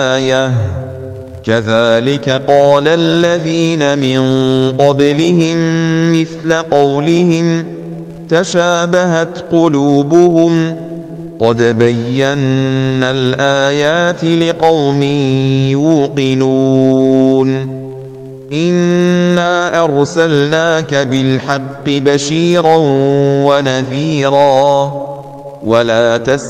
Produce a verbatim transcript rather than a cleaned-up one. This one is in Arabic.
آية كذلك قال الذين من قبلهم مثل قولهم تشابهت قلوبهم قد بينا الآيات لقوم يوقنون إنا أرسلناك بالحق بشيرا ونذيرا ولا تس